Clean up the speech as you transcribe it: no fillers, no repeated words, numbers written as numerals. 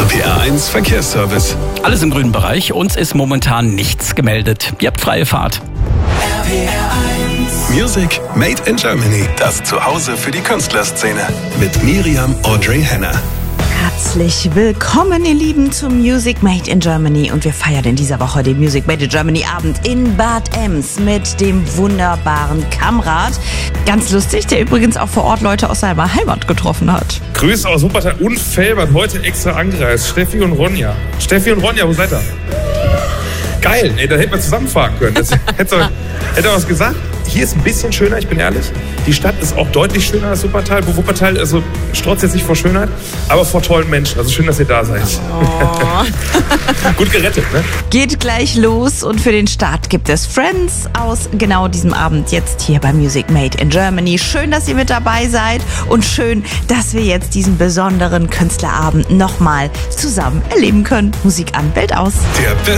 RPR1 Verkehrsservice. Alles im grünen Bereich. Uns ist momentan nichts gemeldet. Ihr habt freie Fahrt. RPR1 Music Made in Germany. Das Zuhause für die Künstlerszene. Mit Miriam Audrey Henner. Herzlich willkommen, ihr Lieben, zum Music Made in Germany. Und wir feiern in dieser Woche den Music Made in Germany Abend in Bad Ems mit dem wunderbaren Kamrat. Ganz lustig, der übrigens auch vor Ort Leute aus seiner Heimat getroffen hat. Grüße aus Wuppertal und Velbert, heute extra angereist. Steffi und Ronja. Steffi und Ronja, wo seid ihr? Geil, ey, da hätten wir zusammenfahren können. Das hätte was gesagt. Hier ist ein bisschen schöner, ich bin ehrlich. Die Stadt ist auch deutlich schöner als Wuppertal. Wuppertal also strotzt jetzt nicht vor Schönheit, aber vor tollen Menschen. Also schön, dass ihr da seid. Oh. Gut gerettet, ne? Geht gleich los und für den Start gibt es Friends aus genau diesem Abend jetzt hier bei Music Made in Germany. Schön, dass ihr mit dabei seid und schön, dass wir jetzt diesen besonderen Künstlerabend nochmal zusammen erleben können. Musik an, Welt aus. Der